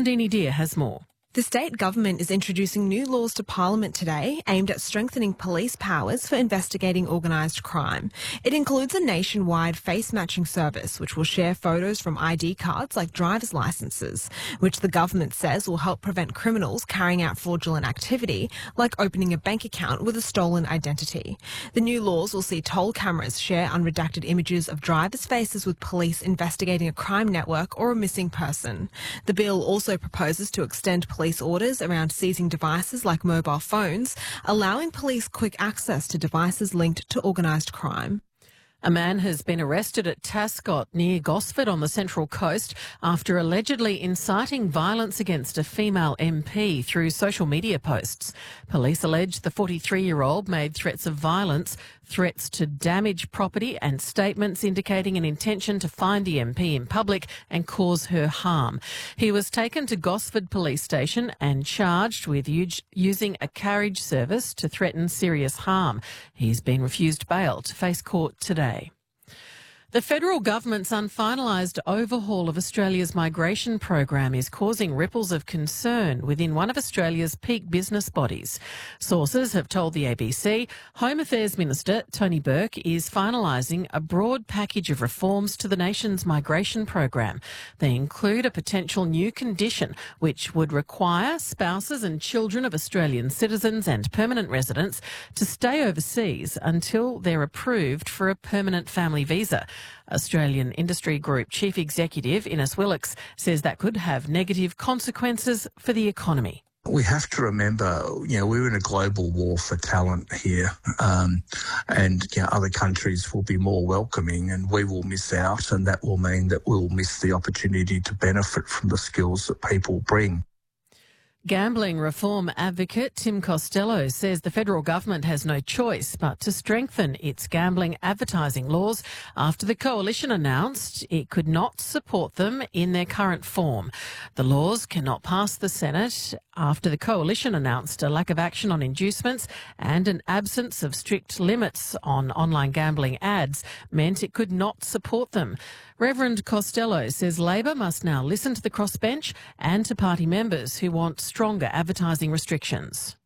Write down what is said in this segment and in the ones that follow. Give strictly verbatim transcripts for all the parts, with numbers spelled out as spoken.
Deanie Deer has more. The state government is introducing new laws to Parliament today aimed at strengthening police powers for investigating organised crime. It includes a nationwide face-matching service which will share photos from I D cards like driver's licences, which the government says will help prevent criminals carrying out fraudulent activity like opening a bank account with a stolen identity. The new laws will see toll cameras share unredacted images of drivers' faces with police investigating a crime network or a missing person. The bill also proposes to extend police Police orders around seizing devices like mobile phones, allowing police quick access to devices linked to organised crime. A man has been arrested at Tascott near Gosford on the Central Coast after allegedly inciting violence against a female M P through social media posts. Police allege the forty-three-year-old made threats of violence, threats to damage property and statements indicating an intention to find the M P in public and cause her harm. He was taken to Gosford Police Station and charged with u- using a carriage service to threaten serious harm. He's been refused bail to face court today. The federal government's unfinalised overhaul of Australia's migration program is causing ripples of concern within one of Australia's peak business bodies. Sources have told the A B C Home Affairs Minister Tony Burke is finalising a broad package of reforms to the nation's migration program. They include a potential new condition which would require spouses and children of Australian citizens and permanent residents to stay overseas until they're approved for a permanent family visa. Australian Industry Group Chief Executive Innes Willox says that could have negative consequences for the economy. We have to remember, you know, we're in a global war for talent here, um, and you know, other countries will be more welcoming and we will miss out, and that will mean that we'll miss the opportunity to benefit from the skills that people bring. Gambling reform advocate Tim Costello says the federal government has no choice but to strengthen its gambling advertising laws after the coalition announced it could not support them in their current form. The laws cannot pass the Senate after the coalition announced a lack of action on inducements and an absence of strict limits on online gambling ads meant it could not support them. Reverend Costello says Labor must now listen to the crossbench and to party members who want stronger advertising restrictions.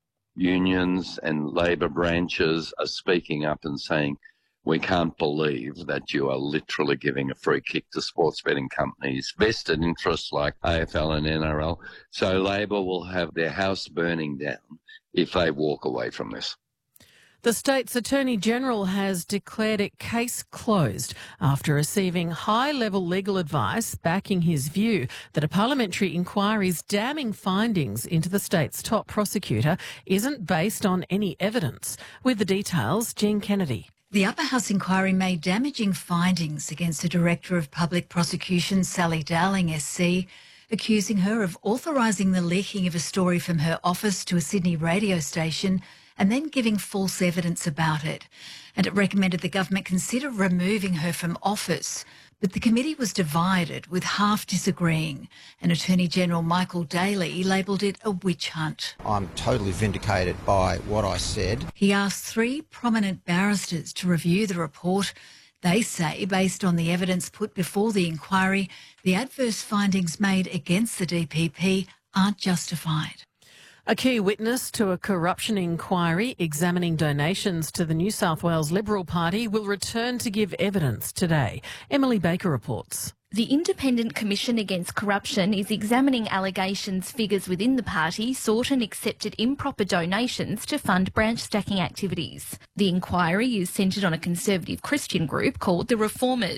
Unions and Labor branches are speaking up and saying, we can't believe that you are literally giving a free kick to sports betting companies, vested interests like A F L and N R L. So Labor will have their house burning down if they walk away from this. The state's Attorney-General has declared it case closed after receiving high-level legal advice backing his view that a parliamentary inquiry's damning findings into the state's top prosecutor isn't based on any evidence. With the details, Jean Kennedy. The Upper House inquiry made damaging findings against the Director of Public Prosecution, Sally Dowling S C, accusing her of authorising the leaking of a story from her office to a Sydney radio station and then giving false evidence about it. And it recommended the government consider removing her from office. But the committee was divided, with half disagreeing. And Attorney-General Michael Daly labelled it a witch hunt. I'm totally vindicated by what I said. He asked three prominent barristers to review the report. They say, based on the evidence put before the inquiry, the adverse findings made against the D P P aren't justified. A key witness to a corruption inquiry examining donations to the New South Wales Liberal Party will return to give evidence today. Emily Baker reports. The Independent Commission Against Corruption is examining allegations figures within the party sought and accepted improper donations to fund branch stacking activities. The inquiry is centred on a conservative Christian group called the Reformers.